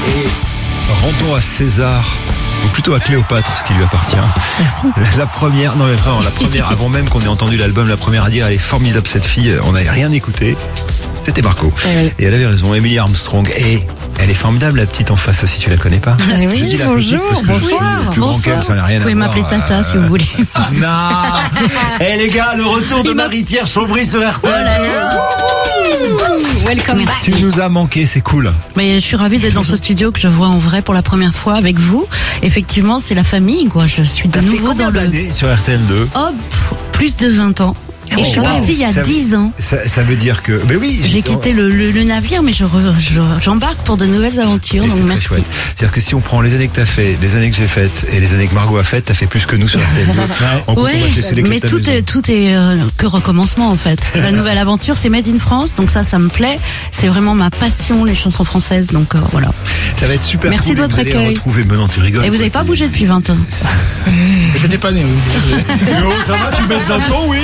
Et rendons à César, ou plutôt à Cléopâtre, ce qui lui appartient. Merci. La première, non mais vraiment, la première, avant même qu'on ait entendu l'album, la première à dire, elle est formidable cette fille, on n'avait rien écouté. C'était Marco. Oui. Et elle avait raison, Emily Armstrong. Et elle est formidable, la petite en face aussi, tu la connais pas? Oui, Je dis la bonjour, petite parce que je suis bonsoir. plus grand qu'elle, ça n'a rien Vous à pouvez voir. m'appeler Tata si vous voulez. Non. Eh les gars, le retour de Marie-Pierre Chambry sur RTL. Welcome back. Tu nous as manqué, c'est cool. Mais je suis ravie d'être dans ce studio que je vois en vrai pour la première fois avec vous. Effectivement, c'est la famille, quoi. Je suis de T'as fait nouveau combien dans le... d'années sur RTL2? Oh, plus de 20 ans. Et je suis partie il y a 10 ans. Ça veut dire que... Mais oui. J'ai quitté le navire, mais j'embarque pour de nouvelles aventures, donc merci. Chouette. C'est-à-dire que si on prend les années que t'as fait, les années que j'ai faites et les années que Margot a faites, t'as fait plus que nous sur RTL2. On va te laisser les clés mais de ta tout est que recommencement en fait. La nouvelle aventure, c'est Made in France, donc ça me plaît. C'est vraiment ma passion, les chansons françaises, donc voilà. Ça va être super. Merci cool. de votre Vous allez accueil. retrouver... Mais non, tu rigoles. Et vous n'avez pas bougé depuis 20 ans. J'étais pas né. Oh, ça va, tu baisses d'un ton, oui.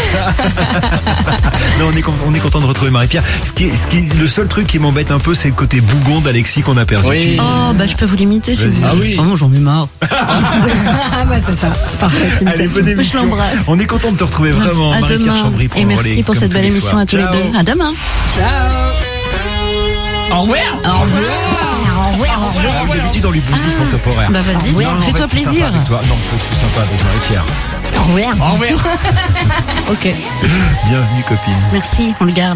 Non, on est content de retrouver Marie-Pierre. Le seul truc qui m'embête un peu, c'est le côté bougon d'Alexis qu'on a perdu. Oui. Oh, bah je peux vous l'imiter si Vas-y. vous voulez. Ah oui. Vraiment, j'en ai marre. Ah bah c'est ça. Parfait. Allez, bonne Je émission. l'embrasse. On est content de te retrouver vraiment, À Marie-Pierre demain. Chambry. Pour Et le merci relais, pour comme cette tous belle les émission soirs. à tous les Ciao. deux. À demain. Ciao. Au revoir. D'habitude, on lui bousille son top horaire. Bah vas-y, Non, on va fais-toi être plus sympa plaisir. avec toi. Non, on peut être plus sympa avec Marie-Pierre. Au revoir. Au revoir. Ok. Bienvenue, copine. Merci, on le garde.